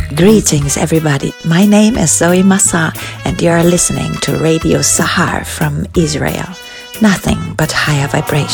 Greetings, everybody. My name is Zoe Massa, and you are listening to Radio Sahar from Israel. Nothing but higher vibration.